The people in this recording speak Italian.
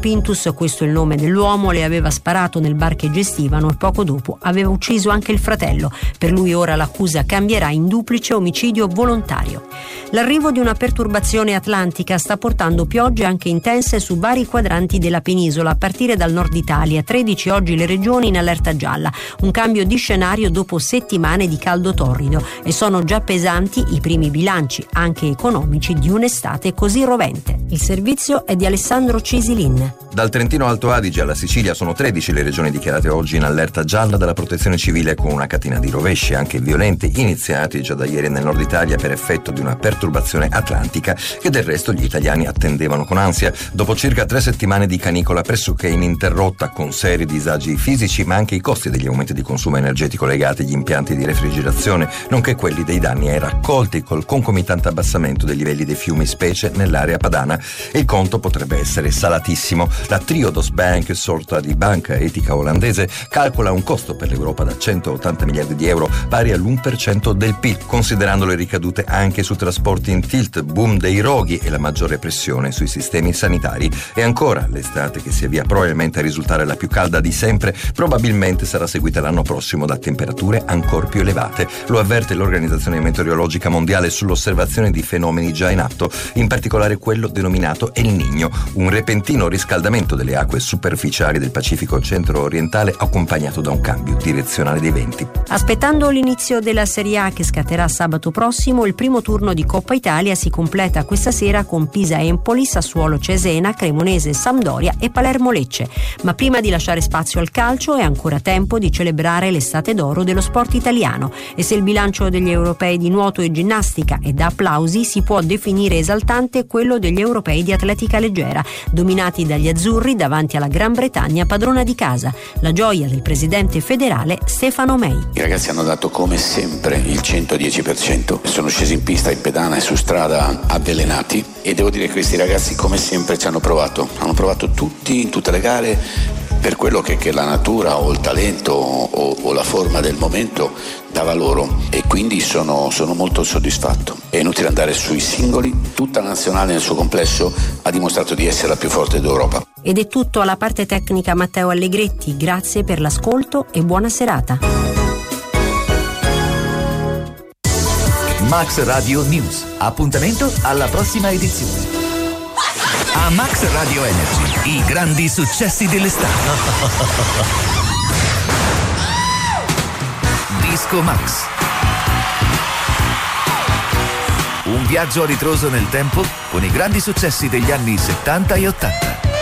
Pintus, questo è il nome dell'uomo, le aveva sparato nel bar che gestivano e poco dopo aveva ucciso anche il fratello. Per lui ora l'accusa cambierà in duplice omicidio volontario. L'arrivo di una perturbazione atlantica sta portando piogge anche intense su vari quadranti della penisola, a partire dal nord Italia. 13 oggi le regioni in allerta gialla. Un cambio di scenario dopo settimane di caldo torrido, e sono già pesanti i primi bilanci, anche economici, di un'estate così rovente. Il servizio è di Alessandro Cisilin. Dal Trentino Alto Adige alla Sicilia sono 13 le regioni dichiarate oggi in allerta gialla dalla Protezione Civile, con una catena di rovesci anche violenti iniziati già da ieri nel nord Italia per effetto di una perturbazione atlantica che del resto gli italiani attendevano con ansia. Dopo circa 3 settimane di canicola pressoché ininterrotta, con seri disagi fisici ma anche i costi degli aumenti di consumo energetico legati agli impianti di refrigerazione, nonché quelli dei danni ai raccolti col concomitante abbassamento dei livelli dei fiumi, specie nell'area padana, e il conto potrebbe essere salatissimo. La Triodos Bank, sorta di banca etica olandese, calcola un costo per l'Europa da 180 miliardi di euro, pari all'1% del PIL, considerando le ricadute anche su trasporti in tilt, boom dei roghi e la maggiore pressione sui sistemi sanitari. E ancora, l'estate, che si avvia probabilmente a risultare la più calda di sempre, probabilmente sarà seguita l'anno prossimo da temperature ancor più elevate. Lo avverte l'Organizzazione Meteorologica Mondiale sull'osservazione di fenomeni già in atto, in particolare quello denominato El Niño, un repentino riscaldamento delle acque superficiali del Pacifico centro-orientale accompagnato da un cambio direzionale dei venti. Aspettando l'inizio della Serie A, che scatterà sabato prossimo, il primo turno di Coppa Italia si completa questa sera con Pisa-Empoli, Sassuolo-Cesena, Cremonese-Sampdoria e Palermo-Lecce. Ma prima di lasciare spazio al calcio è ancora tempo di celebrare l'estate d'oro dello sport italiano, e se il bilancio degli europei di nuoto e ginnastica è da applausi, si può definire esaltante quello degli europei di atletica leggera, dominati dagli azzurri davanti alla Gran Bretagna, padrona di casa. La gioia del presidente federale Stefano Mei. I ragazzi hanno dato come sempre il 110%, sono scesi in pista, in pedana e su strada avvelenati, e devo dire che questi ragazzi come sempre ci hanno provato tutti in tutte le gare per quello che la natura o il talento o la forma del momento dava loro, e quindi sono molto soddisfatto. È inutile andare sui singoli, tutta la nazionale nel suo complesso ha dimostrato di essere la più forte d'Europa. Ed è tutto. Alla parte tecnica Matteo Allegretti, grazie per l'ascolto e buona serata. Max Radio News. Appuntamento alla prossima edizione. A Max Radio Energy, i grandi successi dell'estate. Disco Max. Un viaggio a ritroso nel tempo con i grandi successi degli anni 70 e 80.